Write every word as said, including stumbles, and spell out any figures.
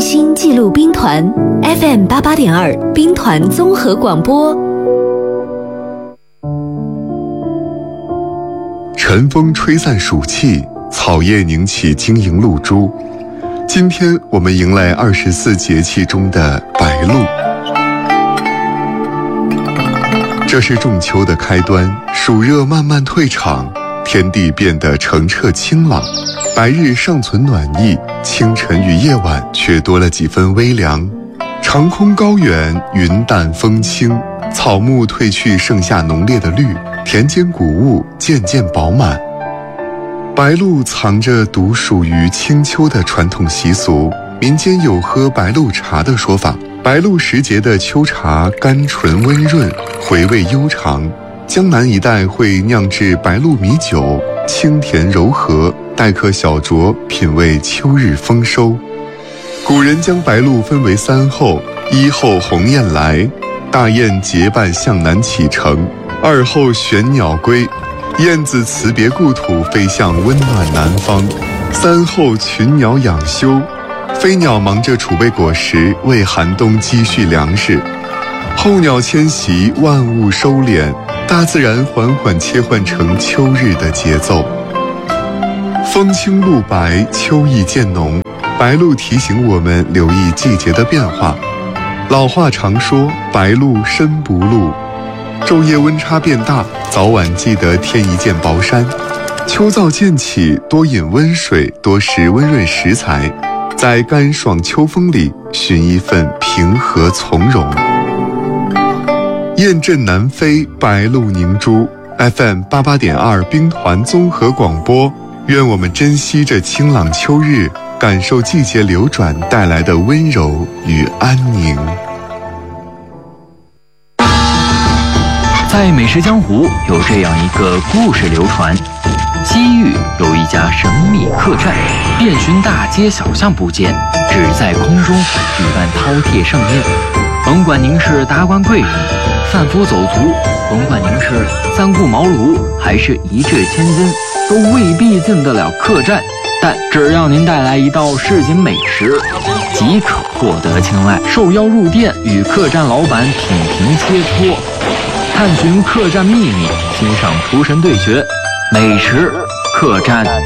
心记录兵团 F M 八八点二兵团综合广播。 晨风吹散暑气，草叶凝起晶莹露珠。今天我们迎来二十四节气中的白露。这是仲秋的开端，暑热慢慢退场，天地变得澄澈清朗，白日尚存暖意，清晨与夜晚却多了几分微凉。长空高远，云淡风轻，草木褪去盛夏浓烈的绿，田间谷物渐渐饱满。白露藏着独属于清秋的传统习俗，民间有喝白露茶的说法。白露时节的秋茶甘醇温润，回味悠长。江南一带会酿制白露米酒，清甜柔和，待客小酌，品味秋日丰收。古人将白露分为三候：一候鸿雁来，大雁结伴向南启程；二候玄鸟归，燕子辞别故土飞向温暖南方；三候群鸟养休，飞鸟忙着储备果实，为寒冬积蓄粮食。候鸟迁徙，万物收敛，大自然缓缓切换成秋日的节奏。风清露白，秋意渐浓。白露提醒我们留意季节的变化。老话常说，白露身不露。昼夜温差变大，早晚记得添一件薄衫。秋燥渐起，多饮温水，多食温润食材，在干爽秋风里寻一份平和从容。雁阵南飞，白露凝珠。 F M 八八点二兵团综合广播，愿我们珍惜这清朗秋日，感受季节流转带来的温柔与安宁。 在美食江湖有这样一个故事流传，西域有一家神秘客栈，遍寻大街小巷不见，只在空中举办饕餮盛宴。甭管您是达官贵人、贩夫走卒，甭管您是三顾茅庐还是一掷千金，都未必进得了客栈，但只要您带来一道市井美食，即可获得青睐。受邀入店，与客栈老板品评切磋，探寻客栈秘密，欣赏厨神对决，美食客栈